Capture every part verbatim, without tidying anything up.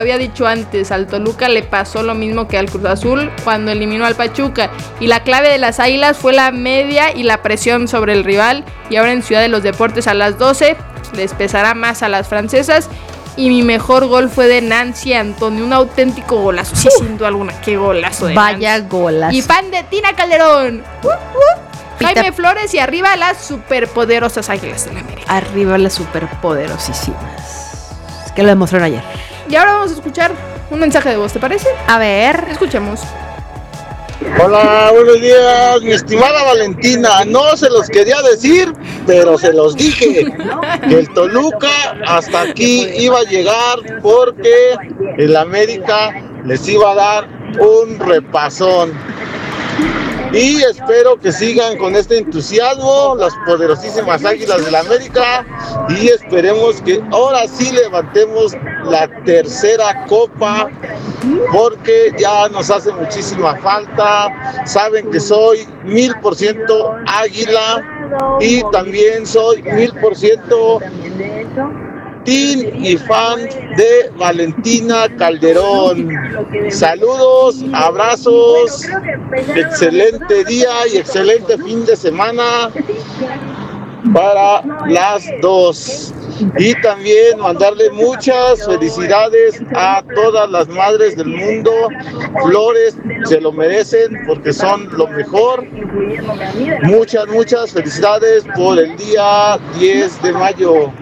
había dicho antes, al Toluca le pasó lo mismo que al Cruz Azul cuando eliminó al Pachuca. Y la clave de las Águilas fue la media y la presión sobre el rival. Y ahora en Ciudad de los Deportes a las doce les pesará más a las francesas. Y mi mejor gol fue de Nancy Antonio, un auténtico golazo. Sí, sin duda alguna, qué golazo de Vaya Nancy. golazo. Y fan de Tina Calderón. Uh, uh. Jaime Flores y arriba las superpoderosas Águilas del América. Arriba las superpoderosísimas. Es que lo demostraron ayer. Y ahora vamos a escuchar un mensaje de voz, ¿te parece? A ver. Escuchemos. Hola, buenos días, mi estimada Valentina. No se los quería decir, pero se los dije. Que el Toluca hasta aquí iba a llegar porque el América les iba a dar un repasón. Y espero que sigan con este entusiasmo las poderosísimas Águilas del América y esperemos que ahora sí levantemos la tercera copa porque ya nos hace muchísima falta. Saben que soy mil por ciento águila y también soy mil por ciento team y fan de Valentina Calderón. Saludos, abrazos, excelente día y excelente fin de semana para las dos. Y también mandarle muchas felicidades a todas las madres del mundo. Flores, se lo merecen porque son lo mejor. Muchas, muchas felicidades por el día diez de mayo.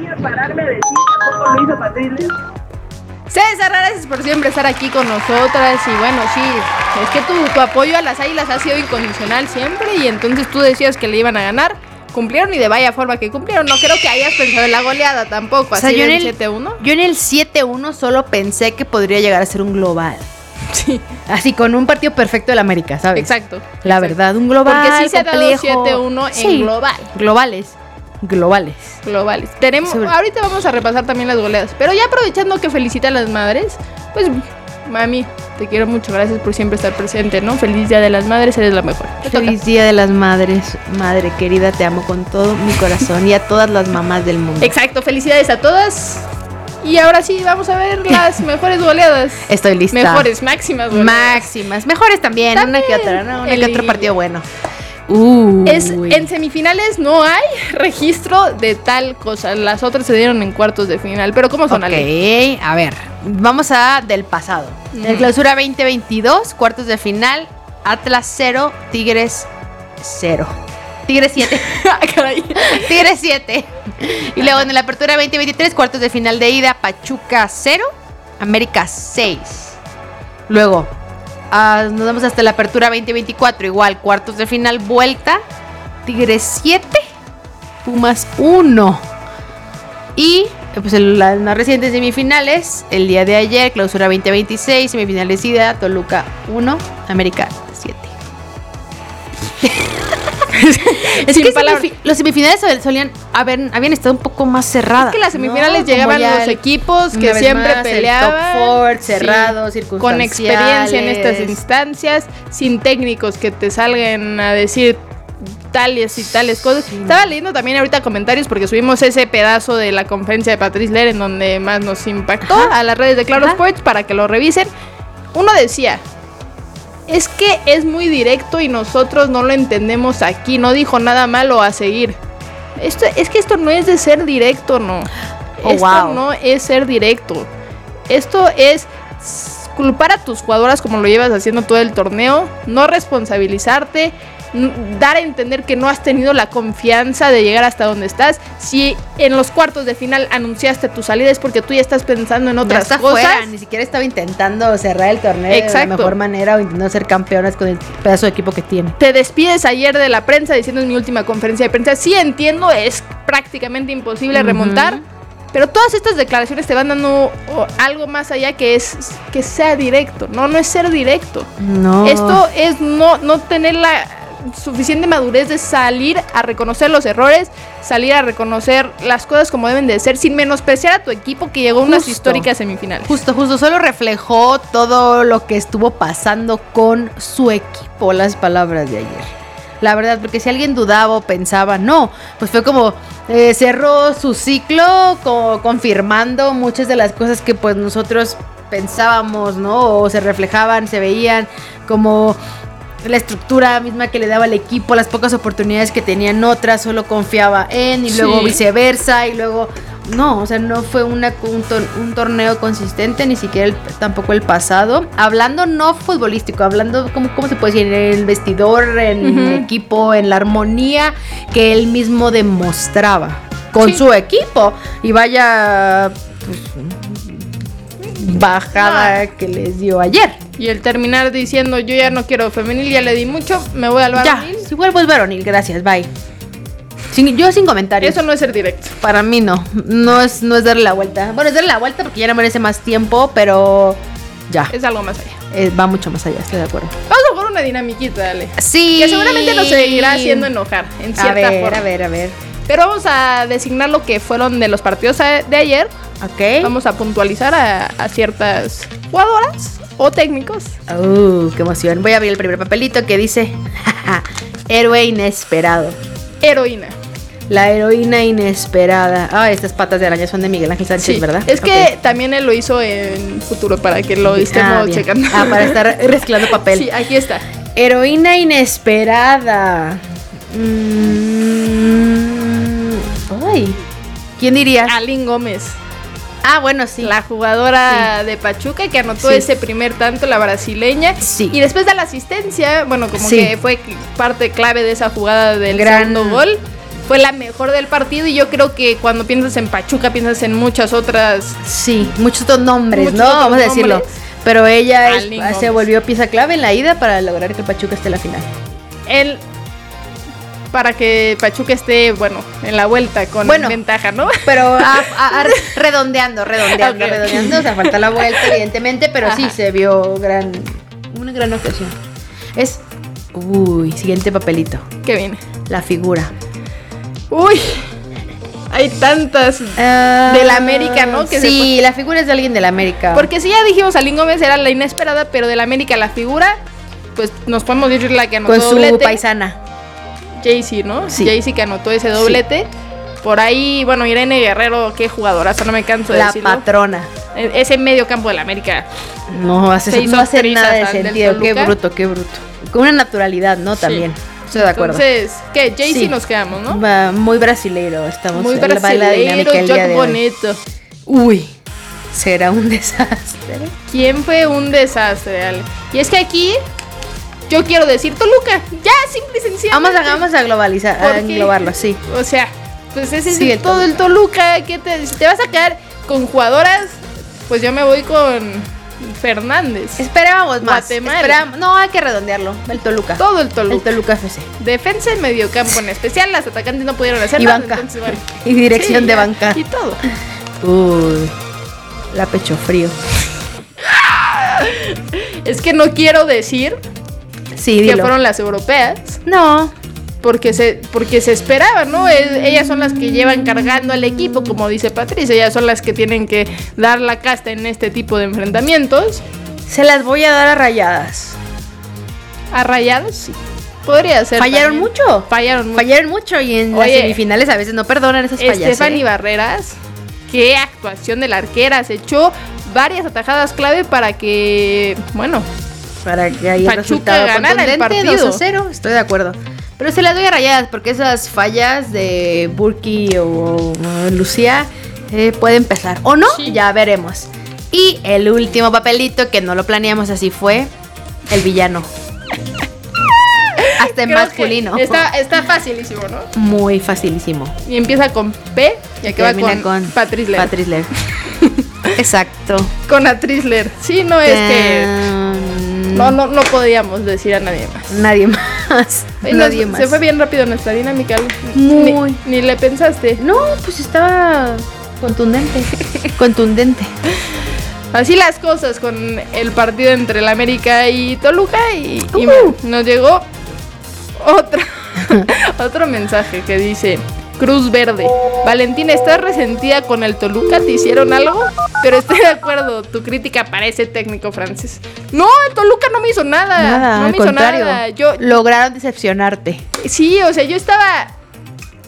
César, gracias por siempre estar aquí con nosotras. Y bueno, sí, es que tu, tu apoyo a las Águilas ha sido incondicional siempre. Y entonces tú decías que le iban a ganar. Cumplieron y de vaya forma que cumplieron. No creo que hayas pensado en la goleada tampoco. O sea, así yo en el siete uno. Yo en el siete uno solo pensé que podría llegar a ser un global. Sí. Así con un partido perfecto del América, ¿sabes? Exacto. La exacto. verdad, un global. Porque sí se ha dado complejo. siete uno en Sí, global. Globales. Globales. Globales. Tenemos, Sobre- ahorita vamos a repasar también las goleadas. Pero ya aprovechando que felicita a las madres, pues mami, te quiero mucho, gracias por siempre estar presente, ¿no? Feliz Día de las Madres, eres la mejor. Te Feliz Día de las Madres. Madre querida, te amo con todo mi corazón y a todas las mamás del mundo. Exacto, felicidades a todas. Y ahora sí, vamos a ver las mejores goleadas. Estoy lista. Mejores, máximas goleadas. Máximas. Mejores también. También. Una que otra, ¿no? Una El- que otro partido bueno. Uh, Es, en semifinales no hay registro de tal cosa. Las otras se dieron en cuartos de final. Pero ¿cómo son, Ale? Ok, a ver. Vamos a del pasado. Ujú. El clausura veinte veintidós, cuartos de final. Atlas cero, Tigres cero. Tigres siete. Ah, caray. Tigres siete. Y luego en la apertura veinte veintitrés, cuartos de final de ida, Pachuca cero, América seis. Luego, uh, nos vamos hasta la apertura veinte veinticuatro, igual, cuartos de final, vuelta, Tigres siete, Pumas uno. Y pues el, las más recientes semifinales, el día de ayer, clausura veinte veintiséis, semifinales ida, Toluca uno, América siete. Es Sin que palabras. semifi- los semifinales solían haber, habían estado un poco más cerradas. Es que las semifinales ¿no? llegaban Como ya los el- equipos una que vez siempre más, el peleaban. top four, sí, cerrado, con experiencia en estas circunstanciales. instancias, sin técnicos que te salgan a decir tales y tales cosas. Sí. Estaba leyendo también ahorita comentarios porque subimos ese pedazo de la conferencia de Patrice Ler en donde más nos impactó Ajá. a las redes de Claro Ajá. Sports para que lo revisen. Uno decía, es que es muy directo y nosotros no lo entendemos aquí, no dijo nada malo a seguir. Esto, es que esto no es de ser directo, no. Oh, esto wow. no es ser directo. Esto es s- culpar a tus jugadoras como lo llevas haciendo todo el torneo, no responsabilizarte, n- dar a entender que no has tenido la confianza de llegar hasta donde estás. Si en los cuartos de final anunciaste tu salida es porque tú ya estás pensando en Ya otras está cosas. fuera, ni siquiera estaba intentando cerrar el torneo de Exacto. la mejor manera o intentando ser campeonas con el pedazo de equipo que tiene. Te despides ayer de la prensa diciendo en mi última conferencia de prensa. Sí entiendo, es prácticamente imposible Ujú. remontar. Pero todas estas declaraciones te van dando oh, algo más allá que es que sea directo. No, no es ser directo. No. Esto es no, no tener la suficiente madurez de salir a reconocer los errores, salir a reconocer las cosas como deben de ser, sin menospreciar a tu equipo que llegó a unas Justo. históricas semifinales. Justo, justo, solo reflejó todo lo que estuvo pasando con su equipo, las palabras de ayer. La verdad, porque si alguien dudaba o pensaba, no, pues fue como eh, cerró su ciclo, co- confirmando muchas de las cosas que pues nosotros pensábamos, ¿no? O se reflejaban, se veían como la estructura misma que le daba al equipo, las pocas oportunidades que tenían otras, solo confiaba en, y luego Sí. viceversa, y luego... No, o sea, no fue una, un, tor- un torneo consistente, ni siquiera el, tampoco el pasado. Hablando no futbolístico, hablando, ¿cómo, cómo se puede decir? En el vestidor, en Ujú. el equipo, en la armonía que él mismo demostraba con Sí. su equipo. Y vaya pues, bajada que les dio ayer. Y el terminar diciendo, yo ya no quiero femenil, ya le di mucho, me voy al Ya, varonil. si vuelvo es varonil, gracias, bye. Sin- yo sin comentarios. Eso no es ser directo. Para mí no, no es, no es darle la vuelta. Bueno, es darle la vuelta porque ya no merece más tiempo, pero ya, Es algo más allá. eh, va mucho más allá, estoy de acuerdo. Vamos a jugar una dinamiquita, dale. Sí. Que seguramente nos seguirá haciendo enojar, en A cierta ver, forma. a ver, a ver. Pero vamos a designar lo que fueron de los partidos a- de ayer. Ok. Vamos a puntualizar a, a ciertas jugadoras o técnicos. Uh, qué emoción. Voy a abrir el primer papelito que dice héroe inesperado. Heroína. La heroína inesperada. Ah, estas patas de araña son de Miguel Ángel Sánchez, Sí, ¿verdad? es que Ok. también él lo hizo en futuro para que lo estemos Ah, bien. checando. Ah, para estar reciclando papel. Sí, aquí está. Heroína inesperada. Mm, Ay. ¿Quién dirías? Alin Gómez, Ah, bueno, sí. la jugadora de Pachuca que anotó Sí. ese primer tanto, la brasileña. Sí. Y después de la asistencia, bueno, como Sí. que fue parte clave de esa jugada del Gran- segundo gol. Fue la mejor del partido y yo creo que cuando piensas en Pachuca piensas en muchas otras. Sí, muchos otros nombres, Muchos ¿no? otros Vamos a decirlo. nombres. Pero ella es- Alin se Gómez. volvió pieza clave en la ida para lograr que el Pachuca esté en la final. El, para que Pachuca esté, bueno, en la vuelta con Bueno. ventaja, ¿no? Pero a- a- a- redondeando, redondeando, Ok. redondeando. O sea, falta la vuelta, evidentemente, pero sí Ajá. se vio gran, una gran ocasión. Es, uy, siguiente papelito, Que viene. la figura. Uy, hay tantas. De la América, ¿no? Que se sí, la figura es de alguien de la América. Porque si ya dijimos, Alin Gómez era la inesperada, pero de la América la figura, pues nos podemos decir la que anotó con su doblete. paisana. Jaycee, ¿no? Sí. Jaycee que anotó ese doblete. Por ahí, bueno, Irene Guerrero, qué jugadoraza, no me canso de La decirlo. patrona. E- Ese medio campo de la América. No hace, Se hizo no hace trizas nada de al del sentido. Qué Toluca. bruto, qué bruto. Con una naturalidad, ¿no? Sí. También. Estoy de acuerdo. Entonces, ¿qué? Jaycee Sí. nos quedamos, ¿no? Va muy brasileiro. Estamos Muy en la- va la brasileiro, dinámica el día Jock de hoy. Bonito. Uy, será un desastre. ¿Quién fue un desastre, Ale? Y es que aquí yo quiero decir Toluca. Ya, simple y sencillamente. Vamos a, vamos a globalizar, a Porque, englobarlo, sí. O sea, pues ese Sí, es el todo el Toluca. ¿Qué te, si te vas a quedar con jugadoras, pues yo me voy con Fernández. Esperábamos más. Guatemala. Esperábamos- no, hay que redondearlo. El Toluca. Todo el El Toluca. Toluca F C. Defensa y mediocampo en especial. Las atacantes no pudieron hacer Y nada. banca. Entonces, bueno. Y dirección Sí, de ya, banca. Y todo. Uy, la pecho frío. Es que no quiero decir Sí, que dilo. fueron las europeas. No, Porque se, porque se esperaba, ¿no? El- ellas son las que llevan cargando al equipo, como dice Patricia. Ellas son las que tienen que dar la casta en este tipo de enfrentamientos. se las voy a dar a Rayadas. A Rayados, sí. Podría ser. Fallaron también. mucho. Fallaron mucho. Fallaron mucho y en las Oye, semifinales a veces no perdonan esas fallas. Stephanie ¿eh? Barreras, qué actuación de la arquera. Se echó varias atajadas clave para que, bueno, Para que haya Pachuca resultado ganara el contundente, partido. dos a cero, estoy de acuerdo. Pero se las doy a Rayadas porque esas fallas de Burki o, o Lucía eh, pueden pesar. ¿O no? Sí. Ya veremos. Y el último papelito, que no lo planeamos, así fue, el villano. Hasta en creo masculino. que Está, está facilísimo, ¿no? Muy facilísimo. Y empieza con P y acaba Termina con, Patrice Ler. Patrice Ler. Exacto. Con Patrice Ler. Sí, no es que. Tan- No, no, no podíamos decir a nadie más. Nadie más. Oye, Nadie nos- más. Se fue bien rápido nuestra dinámica. Muy. Ni, ni le pensaste. No, pues estaba contundente. Contundente. Así las cosas con el partido entre el América y Toluca. Y, y Uh. me- nos llegó otro, otro mensaje que dice: Cruz Verde. Valentina, ¿estás resentida con el Toluca? ¿Te hicieron algo? Pero estoy de acuerdo, tu crítica parece técnico francés. No, el Toluca no me hizo nada. Nada, no al me hizo contrario. nada. Yo, Lograron decepcionarte. sí, o sea, yo estaba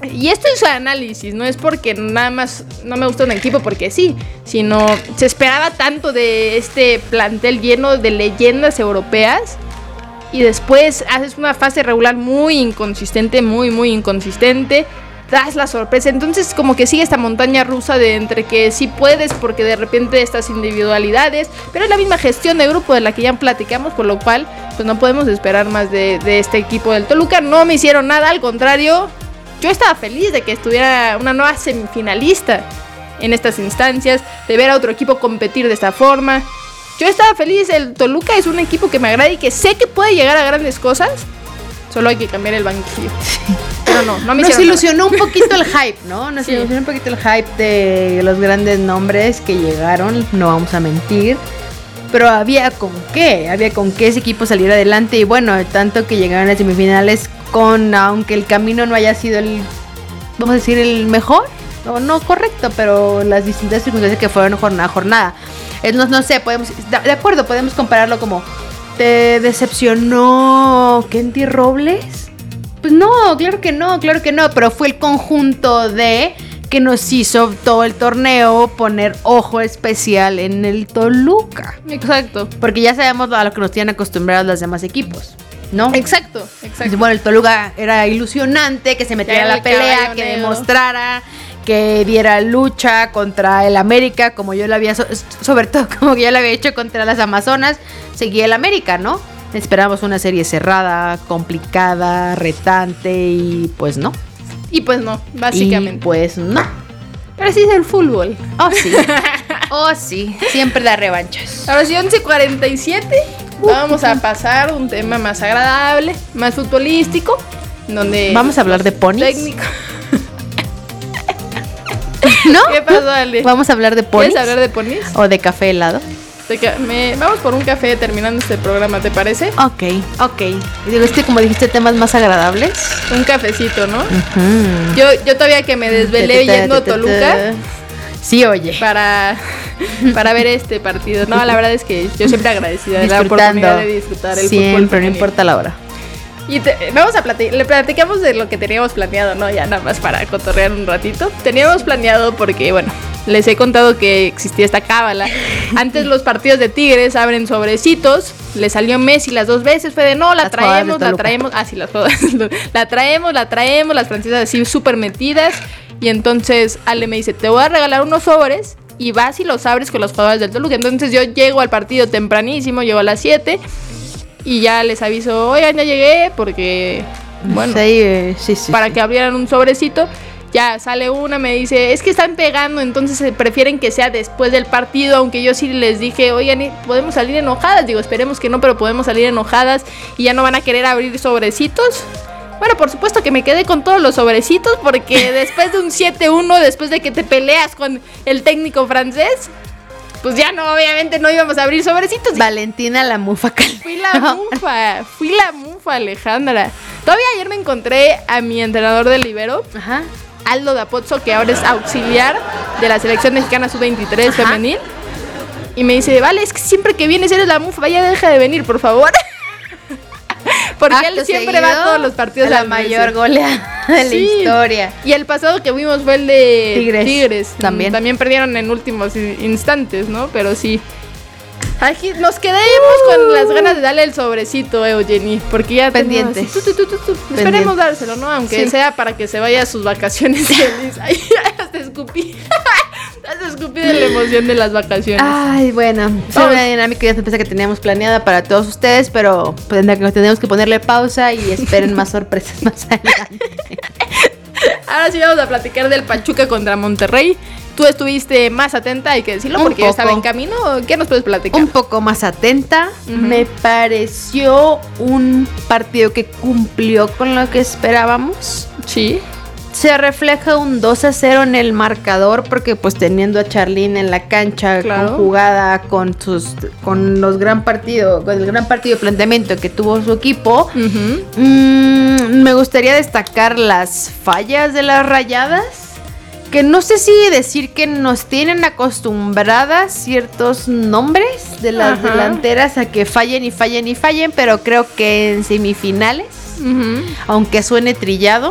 y esto es su análisis, no es porque nada más no me gusta un equipo porque sí, sino se esperaba tanto de este plantel lleno de leyendas europeas y después haces una fase regular muy inconsistente, muy muy inconsistente, das la sorpresa, entonces como que sigue esta montaña rusa de entre que sí puedes porque de repente estas individualidades, pero es la misma gestión de grupo de la que ya platicamos, por lo cual pues no podemos esperar más de, de este equipo del Toluca. No me hicieron nada, al contrario, yo estaba feliz de que estuviera una nueva semifinalista en estas instancias, de ver a otro equipo competir de esta forma. Yo estaba feliz, el Toluca es un equipo que me agrada y que sé que puede llegar a grandes cosas, solo hay que cambiar el banquillo. Pero no, no me Nos ilusionó nada. un poquito el hype, ¿no? Nos sí. ilusionó un poquito el hype de los grandes nombres que llegaron, no vamos a mentir. Pero había con qué, había con qué ese equipo saliera adelante. Y bueno, tanto que llegaron a las semifinales con, aunque el camino no haya sido el, vamos a decir, el mejor, o no correcto, pero las distintas circunstancias que fueron jornada a jornada. Es, no, no sé, podemos, de acuerdo, podemos compararlo como, ¿te decepcionó Kenty Robles? Pues no, claro que no, claro que no, pero fue el conjunto de que nos hizo todo el torneo poner ojo especial en el Toluca. Exacto. Porque ya sabemos a lo que nos tienen acostumbrados los demás equipos, ¿no? Exacto, exacto. Bueno, el Toluca era ilusionante, que se metiera en la pelea, que demostrara, que diera lucha contra el América, como yo lo había, so- sobre todo como yo lo había hecho contra las Amazonas, seguía el América, ¿no? Esperamos una serie cerrada, complicada, retante y pues no. Y pues no, básicamente. Y pues no. Pero así es el fútbol. Oh sí. Oh sí, siempre da revanchas. Ahora sí, once cuarenta y siete. Vamos a pasar a un tema más agradable, más futbolístico, donde vamos a hablar de ponis. Técnico. ¿No? ¿Qué pasó, Ale? Vamos a hablar de ponis. ¿Quieres hablar de ponis? O de café helado. Me, vamos por un café terminando este programa, ¿te parece? Ok, ok. Digo, es que como dijiste, temas más agradables. Un cafecito, ¿no? Uh-huh. Yo, yo todavía que me desvelé yendo a Toluca. Sí, oye. Para, para ver este partido. No, la verdad es que yo siempre agradecida de la oportunidad de disfrutar el siempre, fútbol. Siempre, no importa la hora. Y te, vamos a platicar, le platicamos de lo que teníamos planeado, ¿no? Ya nada más para cotorrear un ratito. Teníamos planeado porque, bueno, les he contado que existía esta cábala. Antes los partidos de Tigres abren sobrecitos. Le salió Messi las dos veces. Fue de no, la las traemos, la traemos. Ah, sí, las todas. La traemos, la traemos. Las francesas así súper metidas. Y entonces Ale me dice, te voy a regalar unos sobres. Y vas y los abres con los jugadores del Toluca. Entonces yo llego al partido tempranísimo, llego a las siete. Y ya les aviso, oigan, ya llegué. Porque, bueno, sí, sí, sí, para sí. que abrieran un sobrecito. Ya sale una, me dice, es que están pegando, entonces prefieren que sea después del partido, aunque yo sí les dije, oigan, podemos salir enojadas, digo, esperemos que no, pero podemos salir enojadas y ya no van a querer abrir sobrecitos. Bueno, por supuesto que me quedé con todos los sobrecitos, porque después de un siete uno, después de que te peleas con el técnico francés, pues ya no, obviamente no íbamos a abrir sobrecitos. Valentina la mufa. Fui la mufa, fui la mufa, Alejandra. Todavía ayer me encontré a mi entrenador del libero. Ajá. Aldo Dapozzo, que ahora es auxiliar de la selección mexicana sub veintitrés Ajá. femenil. Y me dice, vale, es que siempre que vienes eres la mufa, ya deja de venir, por favor. Porque Acto él siempre va a todos los partidos. La mayor goleada de sí. la historia. Y el pasado que vimos fue el de Tigres. Tigres. También. También perdieron en últimos instantes, ¿no? Pero sí. Aquí nos quedemos uh. con las ganas de darle el sobrecito, Eugenie, porque ya pendiente. Tenemos, tu, tu, tu, tu, tu. Esperemos dárselo, ¿no? Aunque sí. sea para que se vaya a sus vacaciones feliz. Ay, hasta escupí. Hasta escupí de la emoción de las vacaciones. Ay, bueno. Es una dinámica ya que teníamos planeada para todos ustedes, pero pues, tenemos que ponerle pausa y esperen más sorpresas más adelante. Ahora sí vamos a platicar del Pachuca contra Monterrey. Tú estuviste más atenta, hay que decirlo, un porque poco. yo estaba en camino. ¿Qué nos puedes platicar? Un poco más atenta. Uh-huh. Me pareció un partido que cumplió con lo que esperábamos. Sí. Se refleja un dos a cero en el marcador, porque pues teniendo a Charlín en la cancha, claro. conjugada con sus con los gran partido, con el gran partido de planteamiento que tuvo su equipo, uh-huh. mmm, me gustaría destacar las fallas de las Rayadas. Que no sé si decir que nos tienen acostumbradas ciertos nombres de las Ajá. delanteras a que fallen y fallen y fallen, pero creo que en semifinales, uh-huh. aunque suene trillado,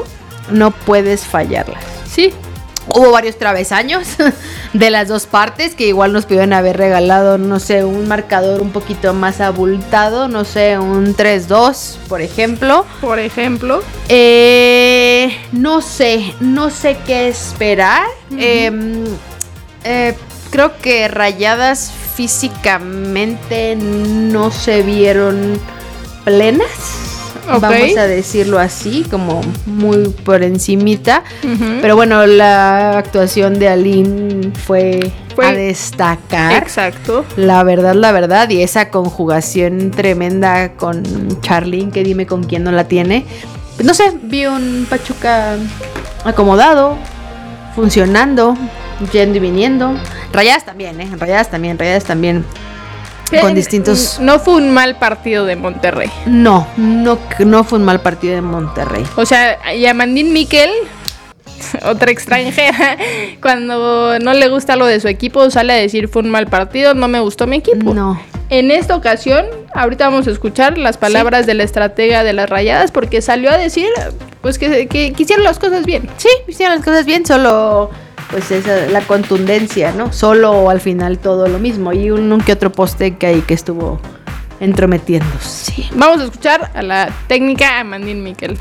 no puedes fallarlas. Sí. Hubo varios travesaños de las dos partes que igual nos pudieron haber regalado, no sé, un marcador un poquito más abultado, no sé, un tres dos, por ejemplo. Por ejemplo. Eh, no sé, no sé qué esperar. Uh-huh. eh, eh, creo que Rayadas físicamente no se vieron plenas. Okay. Vamos a decirlo así, como muy por encimita. Uh-huh. Pero bueno, la actuación de Aline fue, fue a destacar. Exacto. La verdad, la verdad. Y esa conjugación tremenda con Charlene, que dime con quién no la tiene. Pues no sé, vi un Pachuca acomodado, funcionando, yendo y viniendo. Rayadas también, ¿eh? Rayadas también, Rayadas también. Con distintos... No fue un mal partido de Monterrey. No, no, no fue un mal partido de Monterrey. O sea, y a Mandín Miquel, otra extranjera, cuando no le gusta lo de su equipo, sale a decir fue un mal partido, no me gustó mi equipo. No. En esta ocasión, ahorita vamos a escuchar las palabras, ¿sí?, de la estratega de las Rayadas, porque salió a decir pues que, que, que hicieron las cosas bien. Sí, hicieron las cosas bien, solo... pues esa la contundencia, ¿no? Solo al final todo lo mismo. Y un, un que otro poste que ahí que estuvo entrometiéndose. Sí. Vamos a escuchar a la técnica Amandine Miquel.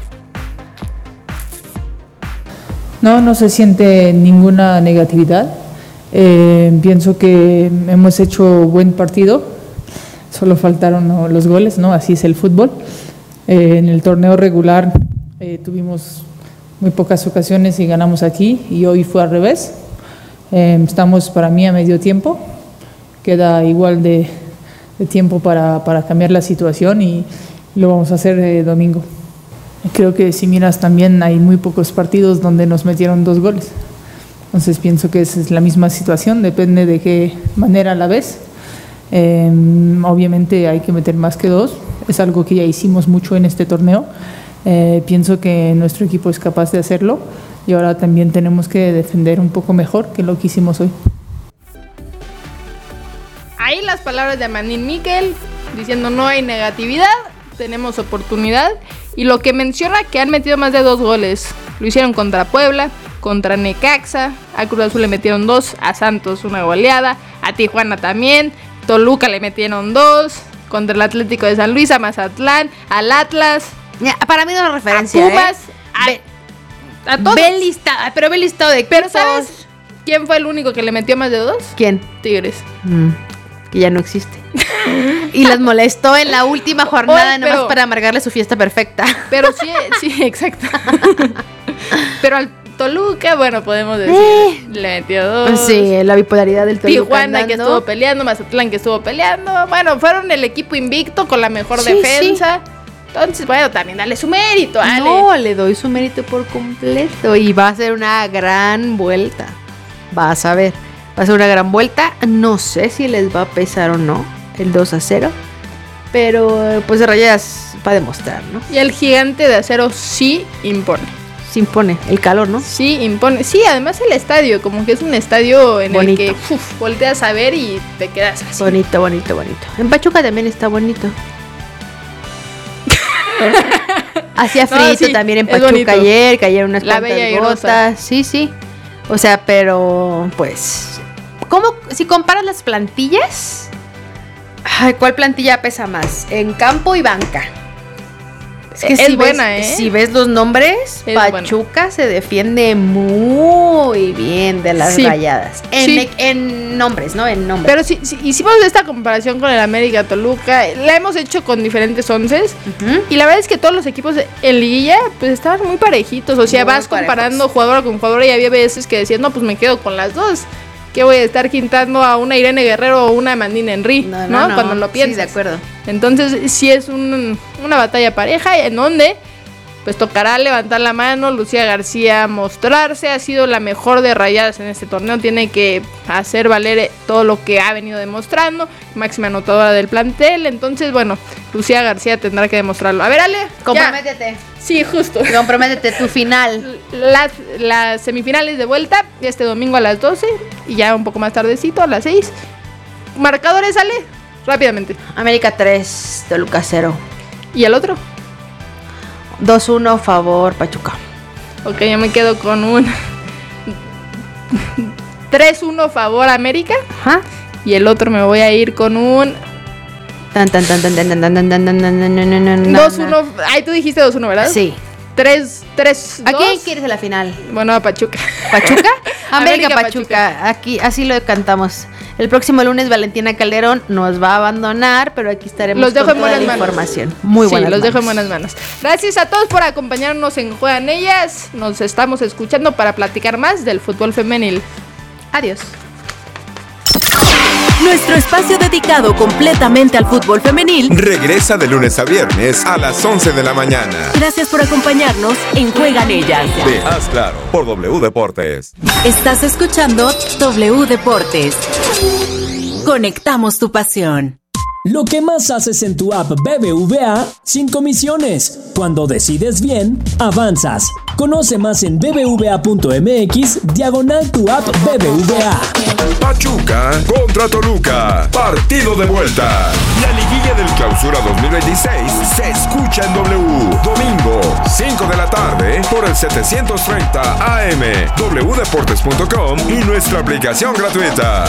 No, no se siente ninguna negatividad. Eh, pienso que hemos hecho buen partido. Solo faltaron, ¿no?, los goles, ¿no? Así es el fútbol. Eh, en el torneo regular eh, tuvimos muy pocas ocasiones y ganamos aquí, y hoy fue al revés. Eh, estamos para mí a medio tiempo, queda igual de, de tiempo para, para cambiar la situación, y lo vamos a hacer eh, domingo. Creo que si miras también hay muy pocos partidos donde nos metieron dos goles, entonces pienso que esa es la misma situación, depende de qué manera la ves. Eh, obviamente hay que meter más que dos, es algo que ya hicimos mucho en este torneo. Eh, pienso que nuestro equipo es capaz de hacerlo, y ahora también tenemos que defender un poco mejor que lo que hicimos hoy. Ahí las palabras de Amandine Miquel diciendo no hay negatividad, tenemos oportunidad, y lo que menciona que han metido más de dos goles. Lo hicieron contra Puebla, contra Necaxa, a Cruz Azul le metieron dos, a Santos una goleada, a Tijuana también, Toluca le metieron dos, contra el Atlético de San Luis, a Mazatlán, al Atlas. Para mí no es una referencia, a Pumas, ¿eh? a, a todos. Ve listado, pero ve listado de Pero ¿sabes quién fue el único que le metió más de dos? ¿Quién? Tigres. Mm, que ya no existe. Y las molestó en la última jornada, Oye, pero, nomás para amargarle su fiesta perfecta. Pero sí, sí, exacto. Pero al Toluca, bueno, podemos decir, eh. le metió dos. Sí, la bipolaridad del Toluca. Tijuana andando. Que estuvo peleando, Mazatlán que estuvo peleando. Bueno, fueron el equipo invicto con la mejor sí, defensa. Sí. Entonces, bueno, también dale su mérito, Ale. No, le doy su mérito por completo. Y va a ser una gran vuelta. Vas a ver. Va a ser una gran vuelta. No sé si les va a pesar o no el dos a cero. Pero, pues, Rayadas va a demostrar, ¿no? Y el gigante de acero sí impone. Sí impone. El calor, ¿no? Sí impone. Sí, además el estadio. Como que es un estadio en bonito. El que uf, volteas a ver y te quedas así. Bonito, bonito, bonito. En Pachuca también está bonito. Hacía frío no, sí, también en Pachuca ayer, cayeron unas la cuantas gotas. Sí, sí. O sea, pero pues, ¿cómo si comparas las plantillas? Ay, ¿cuál plantilla pesa más? En campo y banca. Es que es si buena, ves, ¿eh? Si ves los nombres, es Pachuca buena. Se defiende muy bien de las sí. Rayadas. En, sí. en nombres, ¿no? En nombres. Pero si, si hicimos esta comparación con el América Toluca, la hemos hecho con diferentes onces. Uh-huh. Y la verdad es que todos los equipos en liguilla, pues estaban muy parejitos. O sea, muy vas parejos. Comparando jugador con jugador, y había veces que decías, no, pues me quedo con las dos. Que voy a estar quintando a una Irene Guerrero o una Amandine Henry, no, no, ¿no? no. Cuando lo piensas. Sí, de acuerdo. Entonces, sí es un, una batalla pareja en donde pues tocará levantar la mano, Lucía García mostrarse, ha sido la mejor de Rayadas en este torneo, tiene que hacer valer todo lo que ha venido demostrando, máxima anotadora del plantel, entonces bueno, Lucía García tendrá que demostrarlo. A ver, Ale, comprométete. Ya. Sí, justo. Comprométete, tu final. Las, las semifinales de vuelta este domingo a las doce y ya un poco más tardecito a las seis. Marcadores, Ale, rápidamente. América tres, Toluca cero. ¿Y el otro? dos uno favor Pachuca. Ok, yo me quedo con un tres uno favor América. Ajá. Y el otro me voy a ir con un Tan, tan, tan, tan, tan, tan, tan, tan, tan, tan, tan, tan, tan, dos uno. Ay, tú dijiste dos uno, ¿verdad? Sí. tres tres ¿A quién quieres en la final? Bueno, a Pachuca. ¿Pachuca? América, América, Pachuca. Aquí, así lo cantamos. El próximo lunes Valentina Calderón nos va a abandonar, pero aquí estaremos Los dejo con en toda buenas la manos. información. Muy Sí, buenas los dejo en manos. buenas manos. Gracias a todos por acompañarnos en Juegan Ellas. Nos estamos escuchando para platicar más del fútbol femenil. Adiós. Nuestro espacio dedicado completamente al fútbol femenil Regresa de lunes a viernes a las once de la mañana. Gracias por acompañarnos en Juegan Ellas. De Haz Claro por W Deportes. Estás escuchando W Deportes. Conectamos tu pasión. Lo que más haces en tu app B B V A sin comisiones. Cuando decides bien, avanzas. Conoce más en bbva.mx diagonal tu app B B V A. Pachuca contra Toluca. Partido de vuelta. La liguilla del Clausura dos mil veintiséis se escucha en W. Domingo, cinco de la tarde, por el setecientos treinta A M, w deportes punto com y nuestra aplicación gratuita.